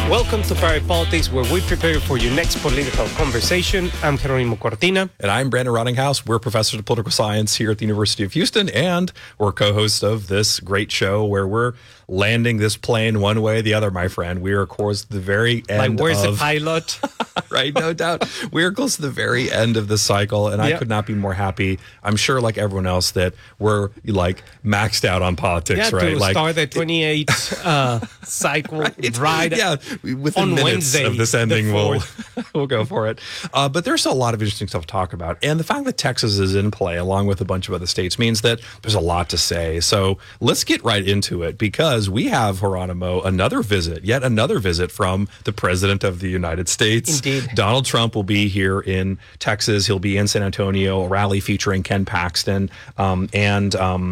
Welcome to Private Politics, where we prepare for your next political conversation. I'm Jeronimo Cortina. And I'm Brandon Rottinghouse. We're professors of political science here at the University of Houston, and we're co-hosts of this great show where we're landing this plane one way or the other, my friend. We are, of course, the very end where's the pilot? Right, no doubt. We're close to the very end of the cycle, and I could not be more happy. I'm sure, like everyone else, that we're like maxed out on politics, right? To start the 28 cycle right within on minutes Wednesday, of this ending, we'll go for it. But there's a lot of interesting stuff to talk about, and the fact that Texas is in play along with a bunch of other states means that there's a lot to say. So let's get right into it, because we have, Geronimo, yet another visit from the President of the United States. Indeed. Donald Trump will be here in Texas. He'll be in San Antonio, a rally featuring Ken Paxton and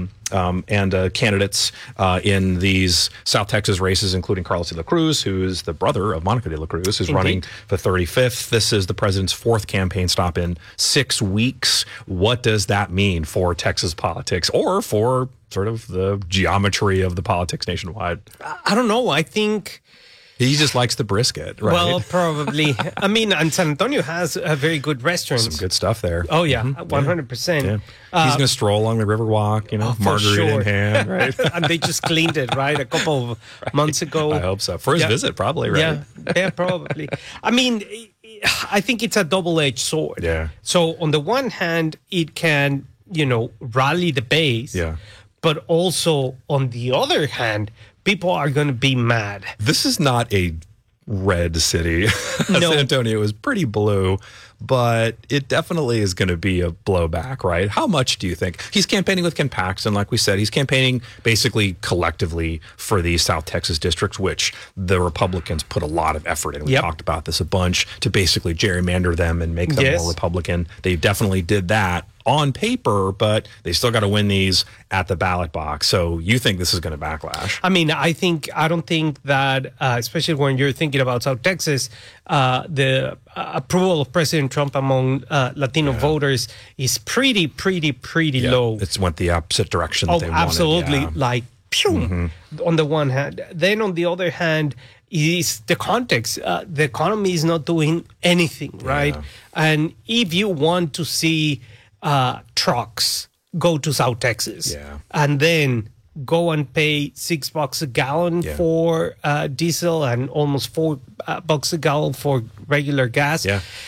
candidates in these South Texas races, including Carlos de la Cruz, who is the brother of Monica de la Cruz, who's running for 35th. This is the president's fourth campaign stop in 6 weeks. What does that mean for Texas politics, or for sort of the geometry of the politics nationwide? I don't know. I think he just likes the brisket, right? Well, probably. I mean, and San Antonio has a very good restaurants. Some good stuff there. Oh, yeah, 100%. Yeah. He's going to stroll along the Riverwalk, margarita in hand, right? And they just cleaned it, right, a couple of months ago. I hope so. For his visit, probably, right? Yeah, probably. I mean, I think it's a double-edged sword. Yeah. So on the one hand, it can, rally the base. Yeah. But also, on the other hand, people are going to be mad. This is not a red city. No. San Antonio is pretty blue, but it definitely is going to be a blowback, right? How much do you think? He's campaigning with Ken Paxton, like we said. He's campaigning basically collectively for these South Texas districts, which the Republicans put a lot of effort in. We talked about this a bunch, to basically gerrymander them and make them more Republican. They definitely did that on paper, but they still got to win these at the ballot box. So you think this is going to backlash? I mean, I don't think that, especially when you're thinking about South Texas, the approval of President Trump among Latino voters is pretty low. It's went the opposite direction that they wanted. Absolutely. Like, pew, on the one hand. Then on the other hand, is the context. The economy is not doing anything, right? And if you want to see trucks go to South Texas and then go and pay $6 a gallon for diesel and almost $4 a gallon for regular gas.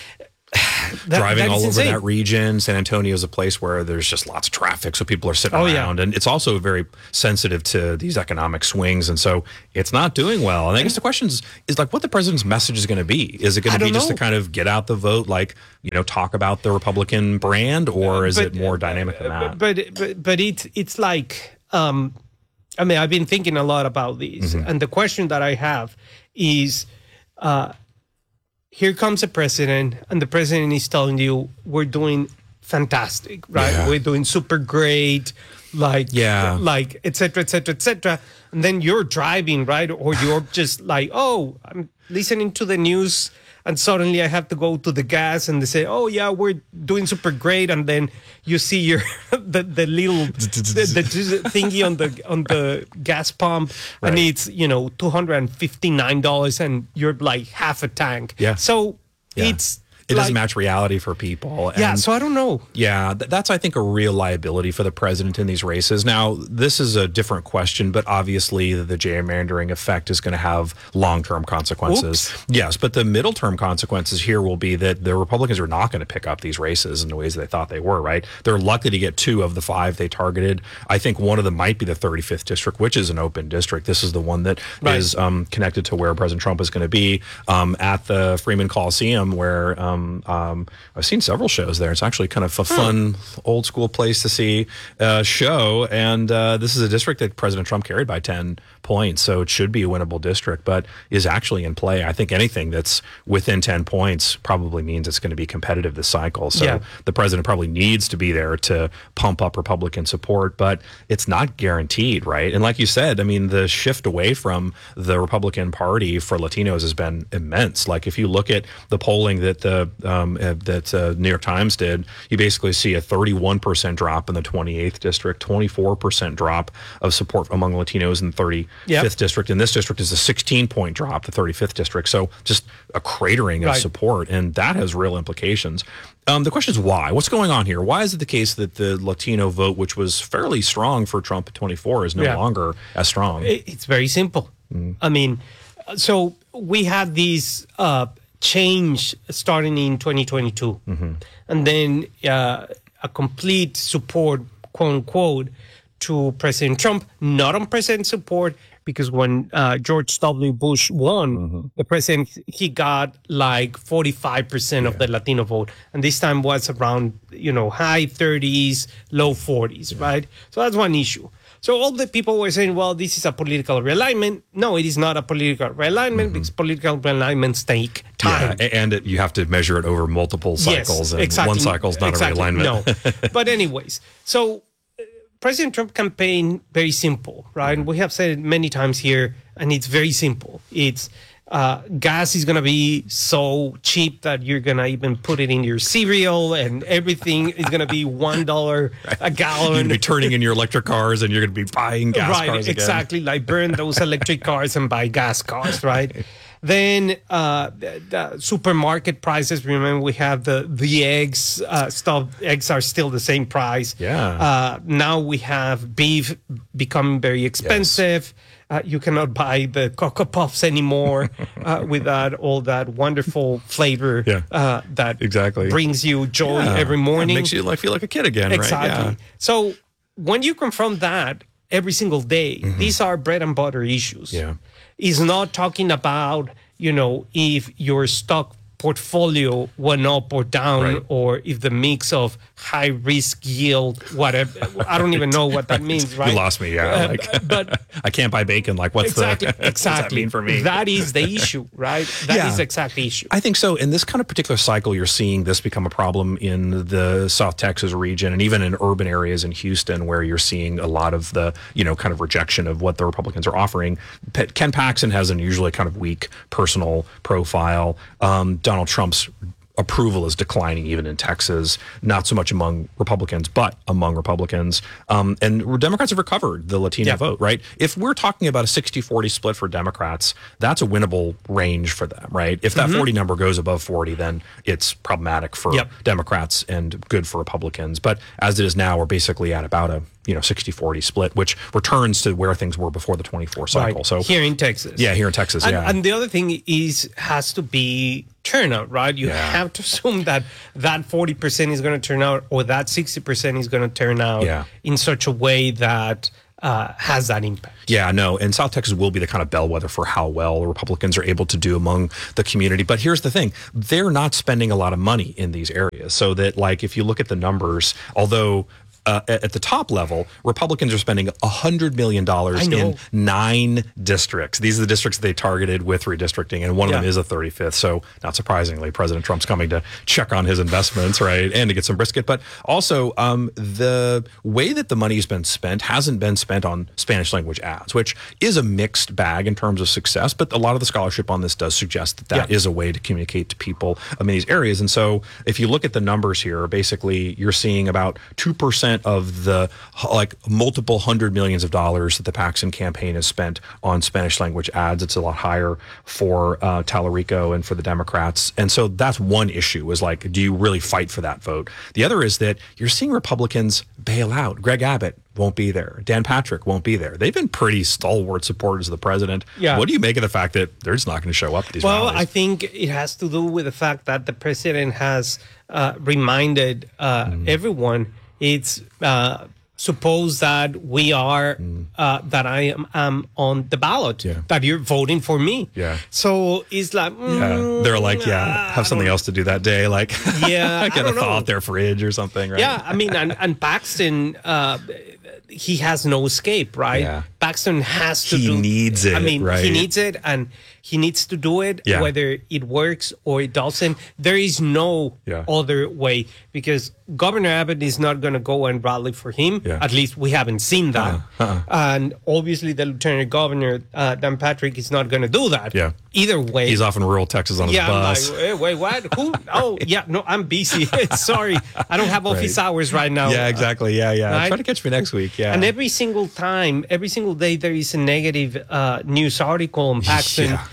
Driving all over insane. that region. San Antonio is a place where there's just lots of traffic, so people are sitting around. And it's also very sensitive to these economic swings, and so it's not doing well. And I guess the question is like, what the president's message is going to be. Is it going to be just to kind of get out the vote, like, talk about the Republican brand, or is it more dynamic than that? But it's like, I mean, I've been thinking a lot about these, and the question that I have is, here comes a president, and the president is telling you, we're doing fantastic, right? Yeah. We're doing super great, like, et cetera, et cetera, et cetera. And then you're driving, right? Or you're just like, oh, I'm listening to the news, and suddenly I have to go to the gas, and they say, oh, yeah, we're doing super great. And then you see your the little the thingy on the gas pump, and it's, $259, and you're like half a tank. So it doesn't match reality for people. And so I don't know. That's, I think, a real liability for the president in these races. Now, this is a different question, but obviously the gerrymandering effect is going to have long-term consequences. Yes, but the middle-term consequences here will be that the Republicans are not going to pick up these races in the ways they thought they were, right? They're lucky to get 2 of the 5 they targeted. I think one of them might be the 35th district, which is an open district. This is the one that is connected to where President Trump is going to be at the Freeman Coliseum, where I've seen several shows there. It's actually kind of a fun, old school place to see a show. And this is a district that President Trump carried by 10 points, so it should be a winnable district, but is actually in play. I think anything that's within 10 points probably means it's going to be competitive this cycle. So the president probably needs to be there to pump up Republican support, but it's not guaranteed, right? And like you said, I mean, the shift away from the Republican Party for Latinos has been immense. Like, if you look at the polling that the that New York Times did, you basically see a 31% drop in the 28th district, 24% drop of support among Latinos in the 35th district. In this district is a 16-point drop, the 35th district. So just a cratering of support, and that has real implications. The question is why? What's going on here? Why is it the case that the Latino vote, which was fairly strong for Trump at 24, is no longer as strong? It's very simple. I mean, so we had these change starting in 2022, and then a complete support, quote unquote, to President Trump, not on president support, because when George W. Bush won, the president, he got like 45% of the Latino vote. And this time was around, high 30s, low 40s, right? So that's one issue. So all the people were saying, well, this is a political realignment. No, it is not a political realignment because political realignments take time. Yeah, and you have to measure it over multiple cycles. Yes, exactly. One cycle is not a realignment. No. But anyways, so President Trump campaign, very simple, right? We have said it many times here, and it's very simple. It's gas is going to be so cheap that you're going to even put it in your cereal, and everything is going to be $1 a gallon. You're going to be turning in your electric cars, and you're going to be buying gas cars again. Right, exactly. Like burn those electric cars and buy gas cars, right? Then the supermarket prices. Remember, we have the eggs stuff. Eggs are still the same price. Yeah. Now we have beef becoming very expensive. You cannot buy the Cocoa Puffs anymore without all that wonderful flavor that brings you joy every morning. It makes you feel like a kid again, exactly. Right? Yeah. So when you confront that every single day, these are bread and butter issues. Yeah. Is not talking about, if your stock portfolio went up or down, or if the mix of high risk yield, whatever. I don't even know what that means, right? You lost me, yeah. But I can't buy bacon. What's exactly, what's that mean for me? That is the issue, right? That is exactly the issue. I think so. In this kind of particular cycle, you're seeing this become a problem in the South Texas region and even in urban areas in Houston, where you're seeing a lot of the, kind of rejection of what the Republicans are offering. Ken Paxton has an usually kind of weak personal profile. Donald Trump's approval is declining even in Texas, not so much among Republicans, but among Republicans. And Democrats have recovered the Latino vote, right? If we're talking about a 60-40 split for Democrats, that's a winnable range for them, right? If that 40 number goes above 40, then it's problematic for Democrats and good for Republicans. But as it is now, we're basically at about a 60-40 split, which returns to where things were before the 24 cycle. Right. So here in Texas. Yeah, here in Texas, and the other thing has to be turnout, right? You have to assume that 40% is going to turn out, or that 60% is going to turn out in such a way that has that impact. Yeah, no, and South Texas will be the kind of bellwether for how well Republicans are able to do among the community. But here's the thing, they're not spending a lot of money in these areas. So that, if you look at the numbers, although at the top level, Republicans are spending $100 million in 9 districts. These are the districts they targeted with redistricting, and one of them is a 35th. So not surprisingly, President Trump's coming to check on his investments, right, and to get some brisket. But also, the way that the money has been spent hasn't been spent on Spanish language ads, which is a mixed bag in terms of success. But a lot of the scholarship on this does suggest that is a way to communicate to people in these areas. And so if you look at the numbers here, basically you're seeing about 2% of the multiple hundred millions of dollars that the Paxton campaign has spent on Spanish language ads. It's a lot higher for Tallarico and for the Democrats. And so that's one issue, is do you really fight for that vote? The other is that you're seeing Republicans bail out. Greg Abbott won't be there. Dan Patrick won't be there. They've been pretty stalwart supporters of the president. Yeah. What do you make of the fact that they're just not going to show up at these rallies? Well, I think it has to do with the fact that the president has reminded everyone it's suppose that we are that I am on the ballot, that you're voting for me. Yeah. So it's they're have something else to do that day, get a thaw out their fridge or something, right? Yeah, I mean, and Paxton, he has no escape, right? Yeah. Paxton has to He needs it, I mean, right? he needs it, and he needs to do it, Yeah. whether it works or it doesn't. There is no other way, because Governor Abbott is not going to go and rally for him. Yeah. At least we haven't seen that. And obviously the Lieutenant Governor, Dan Patrick, is not going to do that. Yeah. Either way. He's off in rural Texas on his bus. I'm like, wait, what? Who? Oh, yeah, no, I'm busy. Sorry, I don't have office hours right now. Yeah, exactly. Yeah. Right? Try to catch me next week. Yeah. And every single day, there is a negative news article on Paxton. Yeah.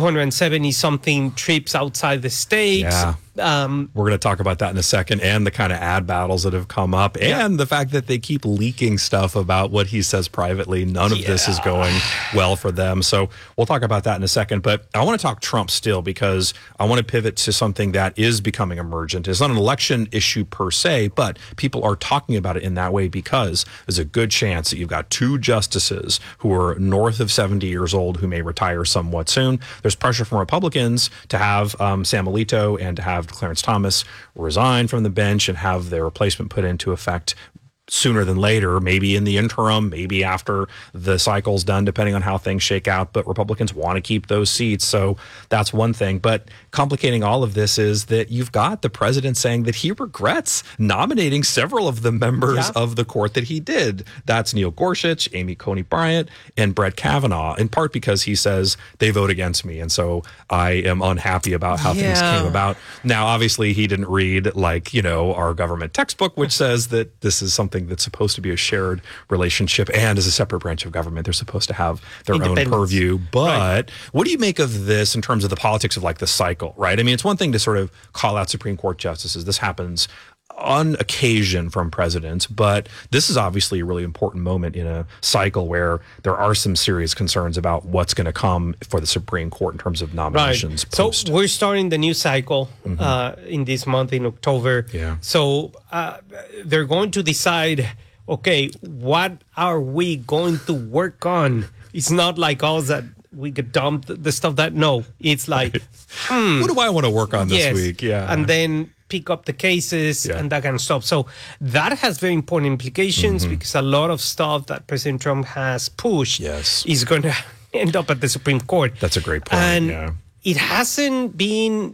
270 something trips outside the states. Yeah. We're going to talk about that in a second, and the kind of ad battles that have come up, and the fact that they keep leaking stuff about what he says privately. None of this is going well for them. So we'll talk about that in a second. But I want to talk Trump still, because I want to pivot to something that is becoming emergent. It's not an election issue per se, but people are talking about it in that way because there's a good chance that you've got two justices who are north of 70 years old who may retire somewhat soon. There's pressure from Republicans to have Sam Alito and to have Clarence Thomas resign from the bench and have their replacement put into effect sooner than later, maybe in the interim, maybe after the cycle's done, depending on how things shake out. But Republicans want to keep those seats. So that's one thing. But complicating all of this is that you've got the president saying that he regrets nominating several of the members of the court that he did. That's Neil Gorsuch, Amy Coney Bryant, and Brett Kavanaugh, in part because he says they vote against me. And so I am unhappy about how things came about. Now, obviously, he didn't read, our government textbook, which says that this is something that's supposed to be a shared relationship, and as a separate branch of government, they're supposed to have their own purview. But what do you make of this in terms of the politics of the cycle, right? I mean, it's one thing to sort of call out Supreme Court justices. This happens on occasion from presidents, but this is obviously a really important moment in a cycle where there are some serious concerns about what's going to come for the Supreme Court in terms of nominations. Right. So we're starting the new cycle in this month, in October. Yeah. So they're going to decide, okay, what are we going to work on? It's not like us that we could dump the stuff that, no, it's like, what do I want to work on this week? Yeah. And then pick up the cases and that kind of stuff. So that has very important implications because a lot of stuff that President Trump has pushed is going to end up at the Supreme Court. That's a great point. And it hasn't been,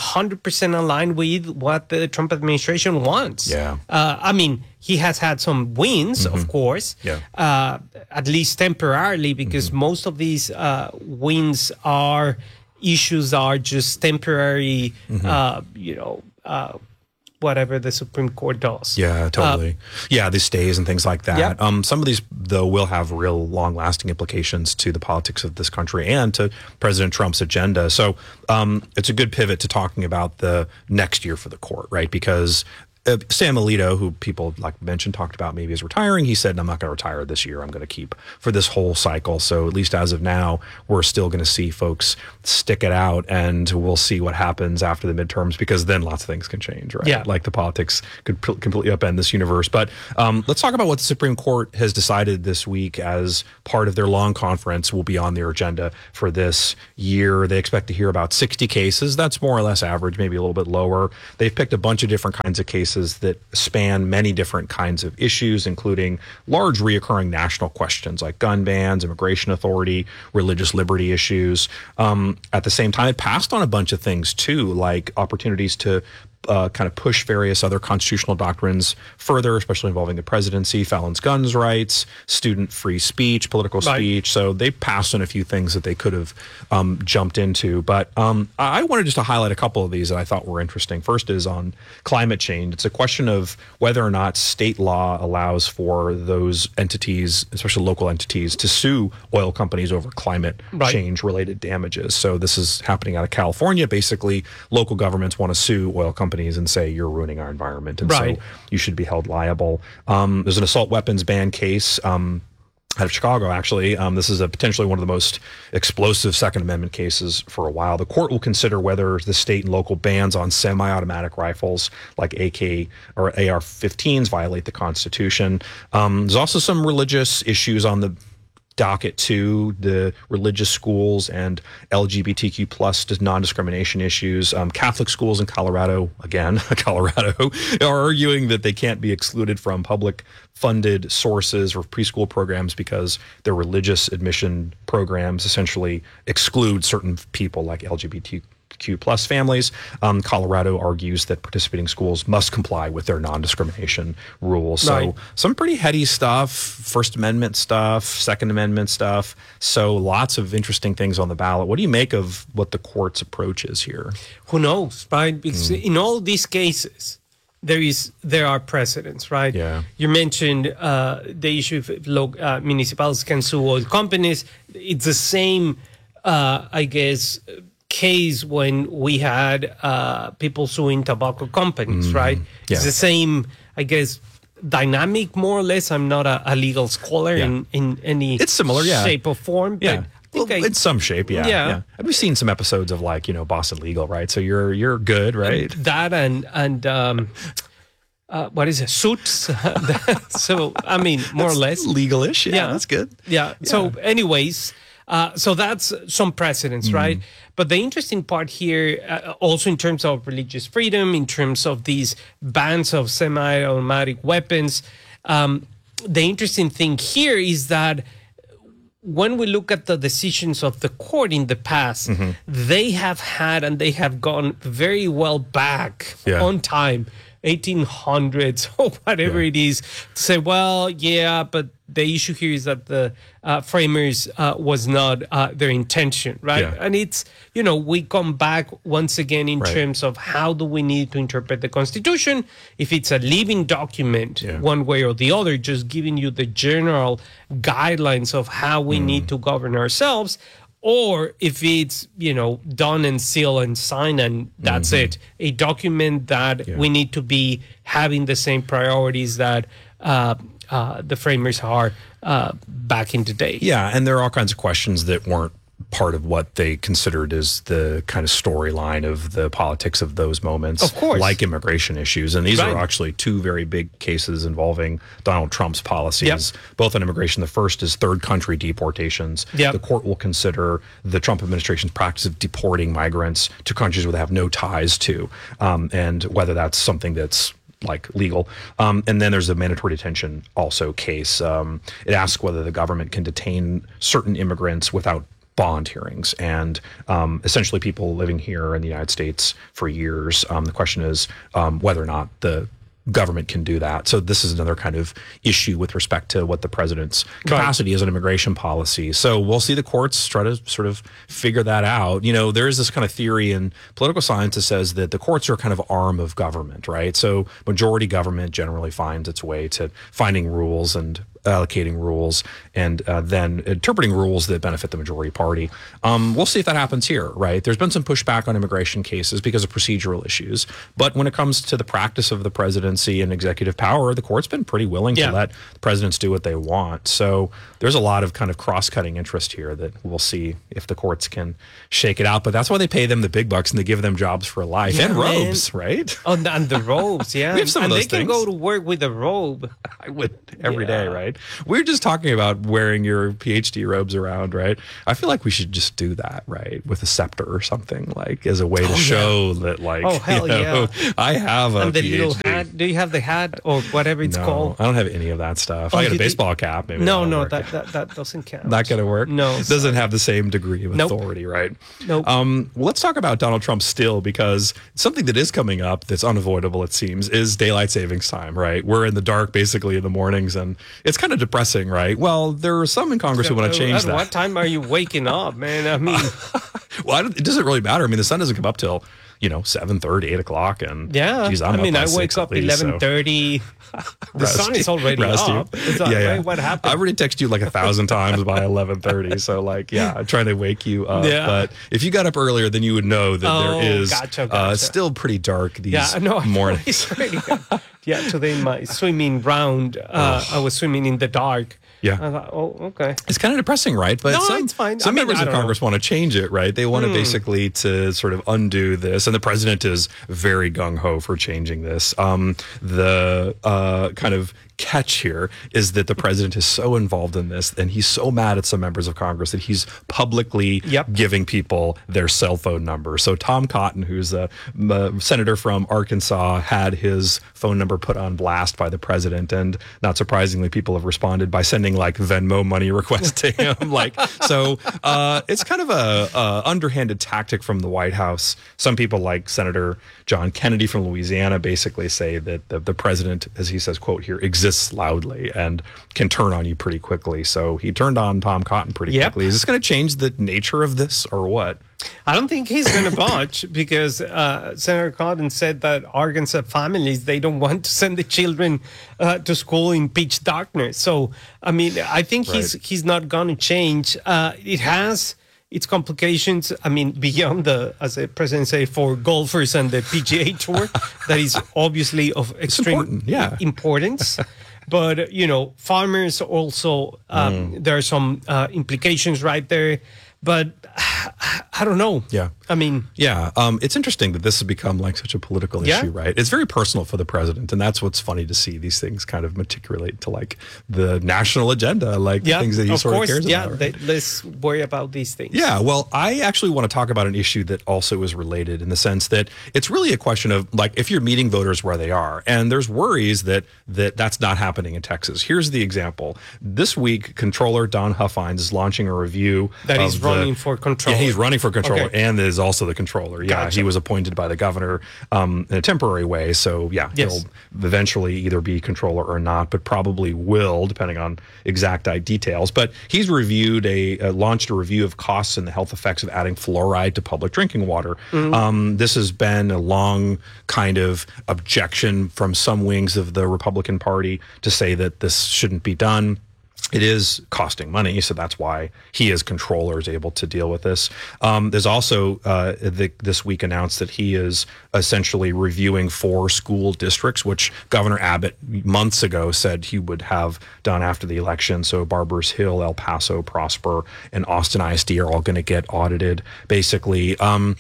100% aligned with what the Trump administration wants. Yeah. I mean, he has had some wins, of course, at least temporarily, because most of these wins issues are just temporary, whatever the Supreme Court does. Yeah, totally. The stays and things like that. Some of these, though, will have real long-lasting implications to the politics of this country and to President Trump's agenda. So it's a good pivot to talking about the next year for the court, right? Because Sam Alito, who people like mentioned talked about maybe is retiring, he said, I'm not going to retire this year. I'm going to keep for this whole cycle. So at least as of now, we're still going to see folks stick it out, and we'll see what happens after the midterms, because then lots of things can change, right? Yeah. Like the politics could completely upend this universe. But let's talk about what the Supreme Court has decided this week as part of their long conference will be on their agenda for this year. They expect to hear about 60 cases. That's more or less average, maybe a little bit lower. They've picked a bunch of different kinds of cases that span many different kinds of issues, including large reoccurring national questions like gun bans, immigration authority, religious liberty issues. At the same time, it passed on a bunch of things too, like opportunities to kind of push various other constitutional doctrines further, especially involving the presidency, felons' guns rights, student free speech, political speech. So they passed on a few things that they could have jumped into. But I wanted just to highlight a couple of these that I thought were interesting. First is on climate change. It's a question of whether or not state law allows for those entities, especially local entities, to sue oil companies over climate change related damages. So this is happening out of California. Basically, local governments want to sue oil companies and say you're ruining our environment, and so you should be held liable. There's an assault weapons ban case out of Chicago, actually. This is potentially one of the most explosive Second Amendment cases for a while. The court will consider whether the state and local bans on semi-automatic rifles like AK or AR-15s violate the Constitution. There's also some religious issues on the docket 2, the religious schools and LGBTQ plus non-discrimination issues. Catholic schools in Colorado, again, Colorado, are arguing that they can't be excluded from public funded sources or preschool programs because their religious admission programs essentially exclude certain people like LGBTQ plus families. Colorado argues that participating schools must comply with their non-discrimination rules. So some pretty heady stuff, First Amendment stuff, Second Amendment stuff. So lots of interesting things on the ballot. What do you make of what the court's approach is here? Who knows, right? Because in all these cases, there are precedents, right? Yeah. You mentioned the issue of municipalities can sue oil companies. It's the same, I guess, case when we had people suing tobacco companies, right? Yeah. It's the same, I guess, dynamic, more or less. I'm not a legal scholar in any it's similar, shape or form. Yeah. But in some shape, yeah. We've seen some episodes of Boston Legal, right? So you're good, right? That and what is it? Suits. So I mean, more or less legal-ish. Yeah, that's good. Yeah. So, anyways, so that's some precedents, right? But the interesting part here, also in terms of religious freedom, in terms of these bans of semi-automatic weapons, the interesting thing here is that when we look at the decisions of the court in the past, they have had and they have gone very well back on time, 1800s or whatever it is, to say, well, but the issue here is that the framers was not their intention, right? Yeah. And it's, we come back once again in terms of how do we need to interpret the Constitution. If it's a living document, one way or the other, just giving you the general guidelines of how we need to govern ourselves, or if it's, done and sealed and signed and that's it, a document that we need to be having the same priorities that the framers are back in the day. Yeah, and there are all kinds of questions that weren't part of what they considered as the kind of storyline of the politics of those moments. Of course. Like immigration issues. And these are actually two very big cases involving Donald Trump's policies, both on immigration. The first is third country deportations. The court will consider the Trump administration's practice of deporting migrants to countries where they have no ties to, and whether that's something that's legal. And then there's a mandatory detention also case. It asks whether the government can detain certain immigrants without bond hearings, and essentially people living here in the United States for years. The question is whether or not the government can do that. So this is another kind of issue with respect to what the president's capacity is on immigration policy. So we'll see the courts try to sort of figure that out. There is this kind of theory in political science that says that the courts are kind of arm of government, right? So majority government generally finds its way to finding rules and allocating rules and then interpreting rules that benefit the majority party. We'll see if that happens here, right? There's been some pushback on immigration cases because of procedural issues. But when it comes to the practice of the presidency and executive power, the court's been pretty willing to let the presidents do what they want. So there's a lot of kind of cross-cutting interest here that we'll see if the courts can shake it out. But that's why they pay them the big bucks and they give them jobs for life and robes, right? Oh, and the robes, We have some of those things. They can go to work with a robe. I would every day, right? We were just talking about wearing your PhD robes around, right? I feel like we should just do that, right? With a scepter or something, as a way to show that, I have a and the PhD. little hat. Do you have the hat or whatever it's called? I don't have any of that stuff. I got a baseball cap. Maybe no, that doesn't count. Not going to work? No. It doesn't have the same degree of authority, right? Nope. Well, let's talk about Donald Trump still, because something that is coming up that's unavoidable, it seems, is daylight savings time, right? We're in the dark basically in the mornings, and it's kind of depressing, right? Well, there are some in Congress who want to change that. At what time are you waking up, man? I mean, it doesn't really matter. I mean, the sun doesn't come up till 7:30, 8 o'clock, and geez, I wake up 11:30. The sun is already up. What happened? I already texted you 1,000 times by 11:30. So I'm trying to wake you up. But if you got up earlier, then you would know that there is still pretty dark these mornings. Today in my swimming round, I was swimming in the dark. Yeah. I thought, okay. It's kind of depressing, right? But it's fine. Some members of Congress want to change it, right? They want to basically to sort of undo this. And the president is very gung-ho for changing this. The kind of catch here is that the president is so involved in this, and he's so mad at some members of Congress that he's publicly giving people their cell phone number. So Tom Cotton, who's a senator from Arkansas, had his phone number put on blast by the president, and not surprisingly, people have responded by sending like Venmo money requests to him. It's kind of a underhanded tactic from the White House. Some people, like Senator John Kennedy from Louisiana, basically say that the president, as he says, quote here, exists loudly and can turn on you pretty quickly. So he turned on Tom Cotton pretty quickly. Is this going to change the nature of this or what? I don't think he's going to budge because Senator Cotton said that Arkansas families, they don't want to send the children to school in pitch darkness. So, I mean, I think he's not going to change. It has its complications. I mean, beyond as the president say, for golfers and the PGA Tour, that is obviously of extreme importance. But, farmers also, there are some implications right there. But I don't know. Yeah. I mean. Yeah. It's interesting that this has become like such a political issue, right? It's very personal for the president. And that's what's funny to see these things kind of matriculate to like the national agenda, like things that he sort of cares about. Right? Let's worry about these things. Yeah. Well, I actually want to talk about an issue that also is related in the sense that it's really a question of like if you're meeting voters where they are, and there's worries that's not happening in Texas. Here's the example. This week, Controller Don Huffines is launching a review that he's running for controller. Yeah, he's running for controller and is also the controller. Yeah, gotcha. He was appointed by the governor in a temporary way. So, he'll eventually either be controller or not, but probably will, depending on exact details. But he's launched a review of costs and the health effects of adding fluoride to public drinking water. Mm-hmm. This has been a long kind of objection from some wings of the Republican Party to say that this shouldn't be done. It is costing money, so that's why he as controller is able to deal with this. There's also this week announced that he is essentially reviewing 4 school districts, which Governor Abbott months ago said he would have done after the election. So Barbers Hill, El Paso, Prosper, and Austin ISD are all going to get audited, basically.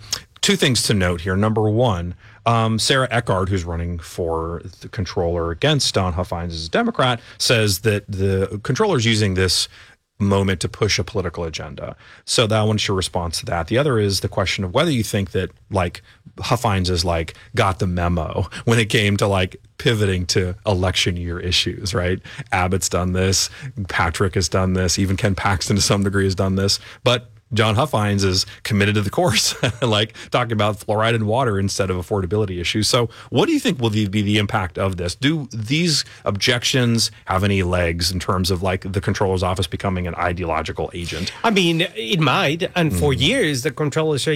2 things to note here. Number one, Sarah Eckard, who's running for the controller against Don Huffines as a Democrat, says that the controller's using this moment to push a political agenda. So that one's your response to that. The other is the question of whether you think that like Huffines is like got the memo when it came to like pivoting to election year issues, right? Abbott's done this, Patrick has done this, even Ken Paxton to some degree has done this, but John Huffines is committed to the course, like talking about fluoride in water instead of affordability issues. So what do you think will be the impact of this? Do these objections have any legs in terms of like the controller's office becoming an ideological agent? I mean, it might. And for years, the controller's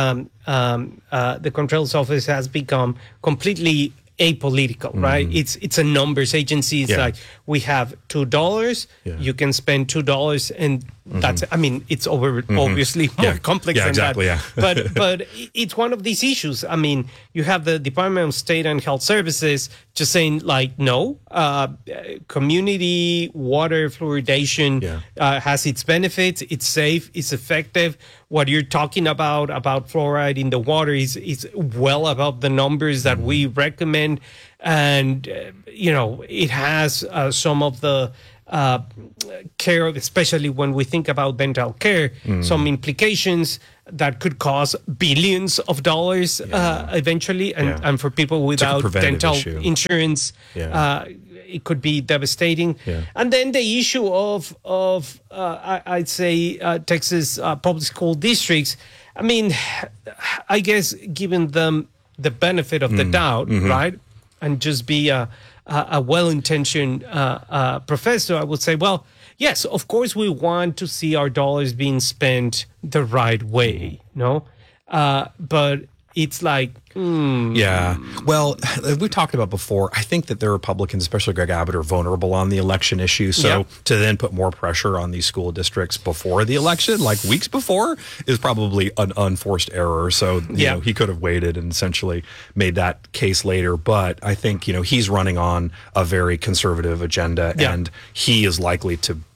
office has become completely apolitical, right? It's a numbers agency. It's like we have $2. You can spend $2, and that's it. I mean, it's obviously more complex than that. Yeah. but it's one of these issues. I mean, you have the Department of State and Health Services just saying like, no, community water fluoridation has its benefits. It's safe. It's effective. What you're talking about fluoride in the water is well above the numbers that we recommend. And, it has some of the care, especially when we think about dental care, some implications that could cost billions of dollars eventually. And for people without dental insurance, it could be devastating. And then the issue of I'd say Texas public school districts. I mean, I guess given them the benefit of the doubt, right, and just be a well-intentioned professor, I would say, well, yes, of course we want to see our dollars being spent the right way, but it's like, Yeah. Well, we've talked about before, I think that the Republicans, especially Greg Abbott, are vulnerable on the election issue. So to then put more pressure on these school districts before the election, like weeks before, is probably an unforced error. So, you know, he could have waited and essentially made that case later. But I think, you know, he's running on a very conservative agenda and he is likely to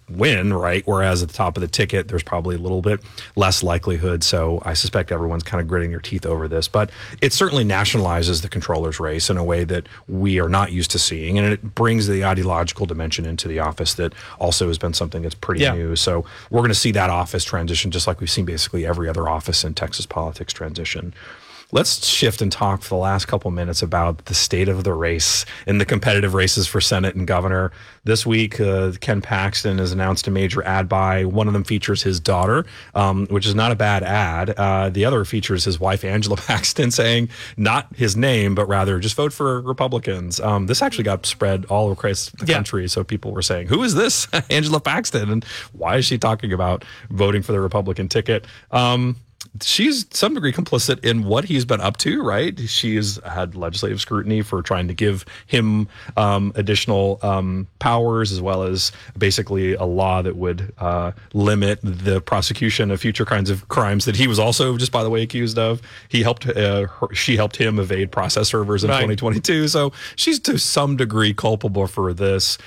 win, right? Whereas at the top of the ticket, there's probably a little bit less likelihood. So I suspect everyone's kind of gritting their teeth over this. But it certainly nationalizes the controller's race in a way that we are not used to seeing. And it brings the ideological dimension into the office that also has been something that's pretty new. So we're going to see that office transition just like we've seen basically every other office in Texas politics transition. Let's shift and talk for the last couple minutes about the state of the race in the competitive races for Senate and governor. This week, Ken Paxton has announced a major ad buy. One of them features his daughter, which is not a bad ad. The other features his wife, Angela Paxton, saying not his name, but rather just vote for Republicans. This actually got spread all across the country. So people were saying, who is this Angela Paxton? And why is she talking about voting for the Republican ticket? She's to some degree complicit in what he's been up to, right? She's had legislative scrutiny for trying to give him additional powers, as well as basically a law that would limit the prosecution of future kinds of crimes that he was also, just by the way, accused of. She helped him evade process servers in 2022. So she's to some degree culpable for this.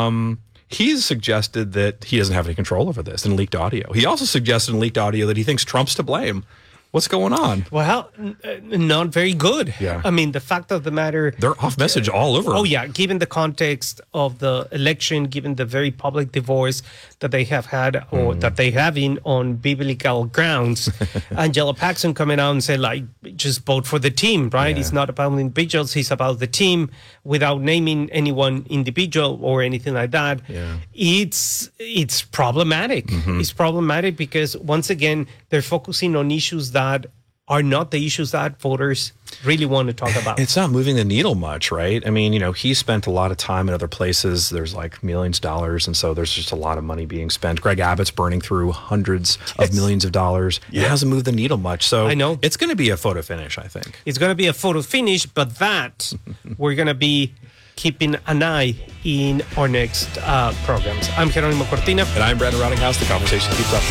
He's suggested that he doesn't have any control over this in leaked audio. He also suggested in leaked audio that he thinks Trump's to blame. What's going on? Well, not very good. Yeah. I mean, the fact of the matter... They're off message all over. Oh, yeah. Given the context of the election, given the very public divorce that they have had or that they have in on biblical grounds, Angela Paxton coming out and said, like, just vote for the team, right? Yeah. It's not about individuals. It's about the team without naming any one individual or anything like that. Yeah. It's problematic. It's problematic because, once again, they're focusing on issues that are not the issues that voters really want to talk about. It's not moving the needle much, right? I mean, he spent a lot of time in other places. There's like millions of dollars, and so there's just a lot of money being spent. Greg Abbott's burning through hundreds of millions of dollars. It hasn't moved the needle much. So I know. It's going to be a photo finish, I think. It's going to be a photo finish, but that we're going to be keeping an eye in our next programs. I'm Jeronimo Cortina. And I'm Brandon Rottinghouse. The conversation keeps up.